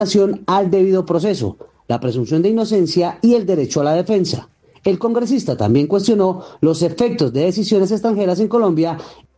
al debido proceso, la presunción de inocencia y el derecho a la defensa. El congresista también cuestionó los efectos de decisiones extranjeras en Colombia.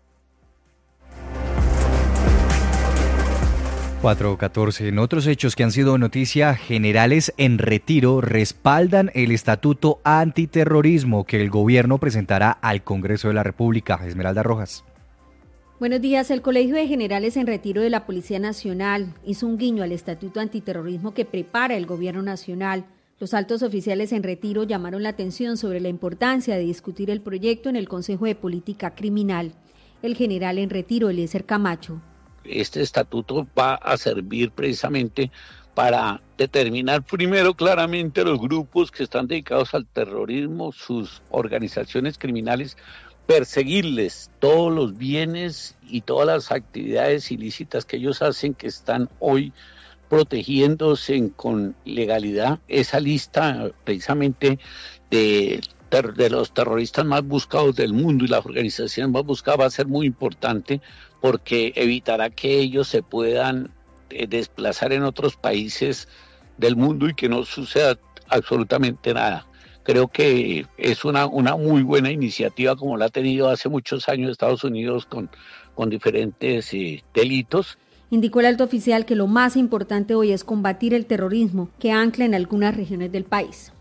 4:14. En otros hechos que han sido noticia, generales en retiro respaldan el estatuto antiterrorismo que el gobierno presentará al Congreso de la República. Esmeralda Rojas. Buenos días. El Colegio de Generales en Retiro de la Policía Nacional hizo un guiño al estatuto antiterrorismo que prepara el gobierno nacional. Los altos oficiales en retiro llamaron la atención sobre la importancia de discutir el proyecto en el Consejo de Política Criminal. El general en retiro, Eliezer Camacho. Este estatuto va a servir precisamente para determinar primero claramente los grupos que están dedicados al terrorismo, sus organizaciones criminales, perseguirles todos los bienes y todas las actividades ilícitas que ellos hacen, que están hoy protegiéndose con legalidad. Esa lista precisamente de los terroristas más buscados del mundo y las organizaciones más buscadas va a ser muy importante, porque evitará que ellos se puedan desplazar en otros países del mundo y que no suceda absolutamente nada. Creo que es una muy buena iniciativa, como la ha tenido hace muchos años Estados Unidos con diferentes delitos. Indicó el alto oficial que lo más importante hoy es combatir el terrorismo que ancla en algunas regiones del país.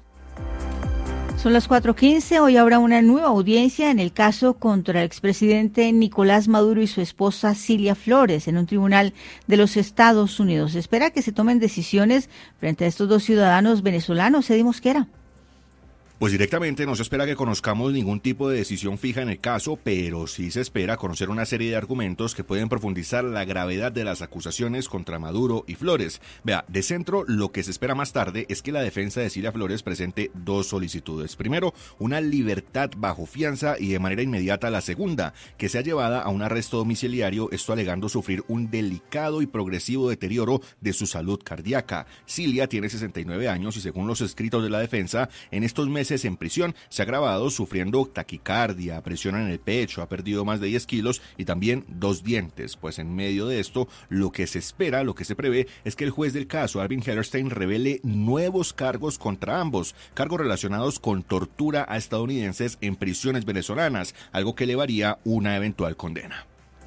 Son las 4:15. Hoy habrá una nueva audiencia en el caso contra el expresidente Nicolás Maduro y su esposa Cilia Flores en un tribunal de los Estados Unidos. Se espera que se tomen decisiones frente a estos dos ciudadanos venezolanos. Eddie Mosquera. Pues directamente no se espera que conozcamos ningún tipo de decisión fija en el caso, pero sí se espera conocer una serie de argumentos que pueden profundizar la gravedad de las acusaciones contra Maduro y Flores. Vea, de centro, lo que se espera más tarde es que la defensa de Cilia Flores presente dos solicitudes. Primero, una libertad bajo fianza y de manera inmediata la segunda, que sea llevada a un arresto domiciliario, esto alegando sufrir un delicado y progresivo deterioro de su salud cardíaca. Cilia tiene 69 años y según los escritos de la defensa, en estos meses en prisión se ha agravado sufriendo taquicardia, presión en el pecho, ha perdido más de 10 kilos y también 2 dientes. Pues en medio de esto, lo que se espera, lo que se prevé, es que el juez del caso, Alvin Hellerstein, revele nuevos cargos contra ambos, cargos relacionados con tortura a estadounidenses en prisiones venezolanas, algo que elevaría una eventual condena.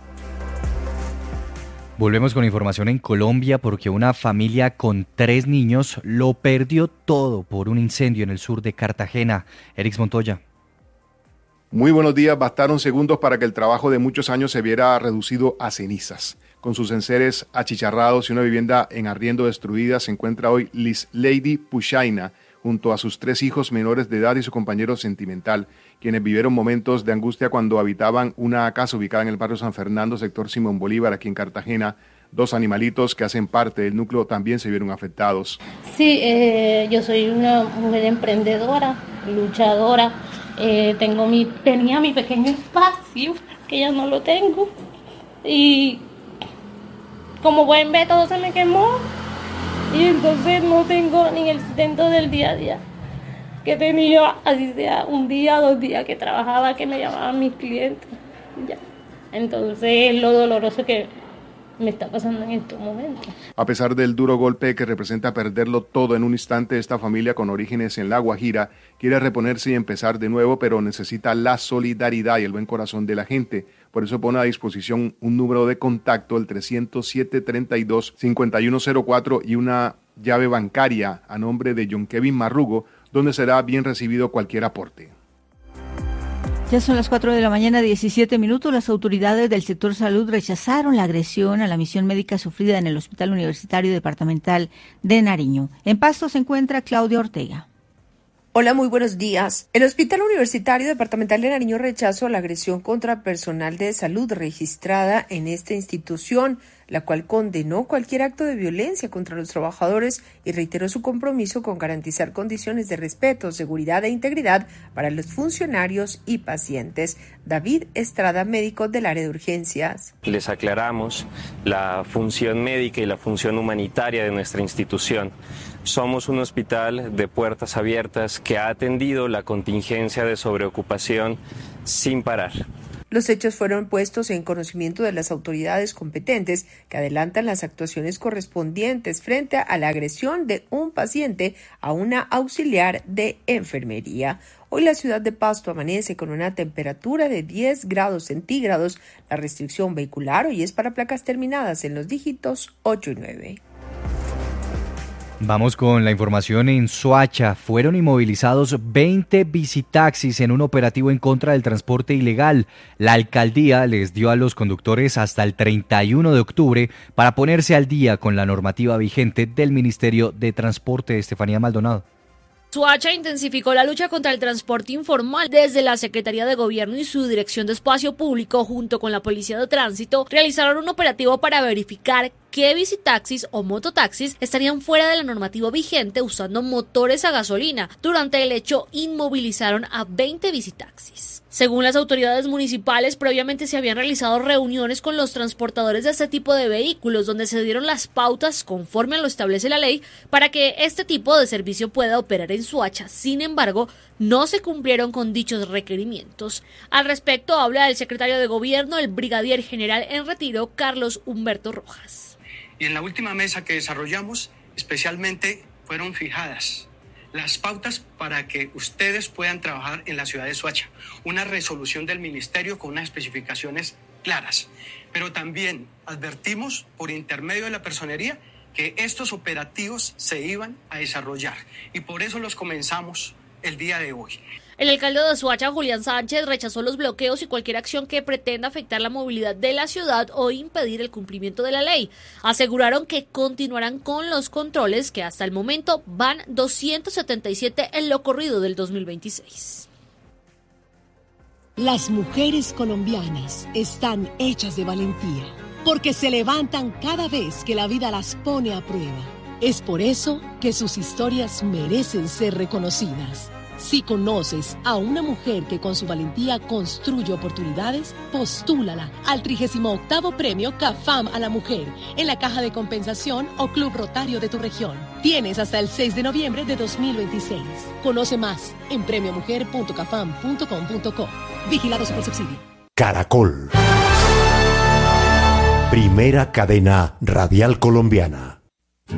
Volvemos con información en Colombia porque una familia con 3 niños lo perdió todo por un incendio en el sur de Cartagena. Erix Montoya. Muy buenos días. Bastaron segundos para que el trabajo de muchos años se viera reducido a cenizas. Con sus enseres achicharrados y una vivienda en arriendo destruida, se encuentra hoy Liz Lady Pushaina junto a sus 3 hijos menores de edad y su compañero sentimental, quienes vivieron momentos de angustia cuando habitaban una casa ubicada en el barrio San Fernando, sector Simón Bolívar, aquí en Cartagena. 2 animalitos que hacen parte del núcleo también se vieron afectados. Sí, yo soy una mujer emprendedora, luchadora. Tenía mi pequeño espacio, que ya no lo tengo. Y como pueden ver, todo se me quemó. Y entonces no tengo ni el sustento del día a día que tenía, así sea un día, 2 días que trabajaba, que me llamaban mis clientes. Ya. Entonces lo doloroso que me está pasando en estos momentos. A pesar del duro golpe que representa perderlo todo en un instante, esta familia con orígenes en La Guajira quiere reponerse y empezar de nuevo, pero necesita la solidaridad y el buen corazón de la gente. Por eso pone a disposición un número de contacto, el 307-32-5104, y una llave bancaria a nombre de John Kevin Marrugo, donde será bien recibido cualquier aporte. Ya son las 4:17 a.m. Las autoridades del sector salud rechazaron la agresión a la misión médica sufrida en el Hospital Universitario Departamental de Nariño. En Pasto se encuentra Claudia Ortega. Hola, muy buenos días. El Hospital Universitario Departamental de Nariño rechazó la agresión contra personal de salud registrada en esta institución, la cual condenó cualquier acto de violencia contra los trabajadores y reiteró su compromiso con garantizar condiciones de respeto, seguridad e integridad para los funcionarios y pacientes. David Estrada, médico del área de urgencias. Les aclaramos la función médica y la función humanitaria de nuestra institución. Somos un hospital de puertas abiertas que ha atendido la contingencia de sobreocupación sin parar. Los hechos fueron puestos en conocimiento de las autoridades competentes que adelantan las actuaciones correspondientes frente a la agresión de un paciente a una auxiliar de enfermería. Hoy la ciudad de Pasto amanece con una temperatura de 10 grados centígrados. La restricción vehicular hoy es para placas terminadas en los dígitos 8 y 9. Vamos con la información en Soacha. Fueron inmovilizados 20 bicitaxis en un operativo en contra del transporte ilegal. La alcaldía les dio a los conductores hasta el 31 de octubre para ponerse al día con la normativa vigente del Ministerio de Transporte. Estefanía Maldonado. Soacha intensificó la lucha contra el transporte informal. Desde la Secretaría de Gobierno y su Dirección de Espacio Público, junto con la Policía de Tránsito, realizaron un operativo para verificar qué bicitaxis o mototaxis estarían fuera de la normativa vigente usando motores a gasolina. Durante el hecho, inmovilizaron a 20 bicitaxis. Según las autoridades municipales, previamente se habían realizado reuniones con los transportadores de este tipo de vehículos, donde se dieron las pautas conforme a lo establece la ley para que este tipo de servicio pueda operar en Soacha. Sin embargo, no se cumplieron con dichos requerimientos. Al respecto, habla el secretario de Gobierno, el brigadier general en retiro, Carlos Humberto Rojas. Y en la última mesa que desarrollamos, especialmente fueron fijadas las pautas para que ustedes puedan trabajar en la ciudad de Soacha. Una resolución del ministerio con unas especificaciones claras. Pero también advertimos por intermedio de la personería que estos operativos se iban a desarrollar. Y por eso los comenzamos el día de hoy. El alcalde de Soacha, Julián Sánchez, rechazó los bloqueos y cualquier acción que pretenda afectar la movilidad de la ciudad o impedir el cumplimiento de la ley. Aseguraron que continuarán con los controles, que hasta el momento van 277 en lo corrido del 2026. Las mujeres colombianas están hechas de valentía, porque se levantan cada vez que la vida las pone a prueba. Es por eso que sus historias merecen ser reconocidas. Si conoces a una mujer que con su valentía construye oportunidades, postúlala al 38º Premio CAFAM a la Mujer en la Caja de Compensación o Club Rotario de tu región. Tienes hasta el 6 de noviembre de 2026. Conoce más en premiomujer.cafam.com.co. Vigilado Supersubsidio. Caracol. Primera cadena radial colombiana.